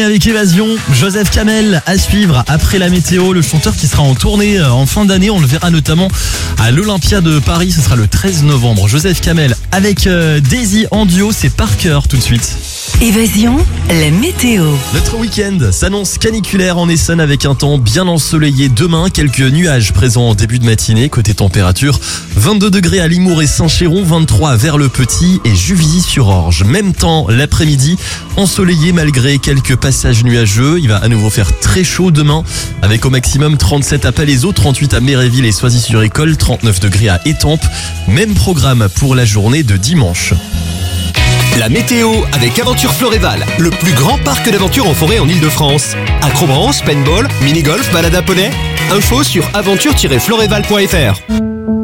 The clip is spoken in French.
Avec Évasion, Joseph Kamel à suivre après la météo, le chanteur qui sera en tournée en fin d'année, on le verra notamment à l'Olympia de Paris, ce sera le 13 novembre. Joseph Kamel avec Daisy en duo, c'est Parker tout de suite. Évasion, la météo. Notre week-end s'annonce caniculaire en Essonne avec un temps bien ensoleillé demain. Quelques nuages présents en début de matinée. Côté température, 22 degrés à Limours et Saint-Chéron, 23 vers le Petit et Juvisy-sur-Orge. Même temps l'après-midi, ensoleillé malgré quelques passages nuageux. Il va à nouveau faire très chaud demain avec au maximum 37 à Palaiseau, 38 à Méréville et Soisy-sur-École, 39 degrés à Étampes. Même programme pour la journée de dimanche. La météo avec Aventure Floréval, le plus grand parc d'aventure en forêt en Ile-de-France. Acrobranche, paintball, mini-golf, balade à poney. Info sur aventure-floréval.fr.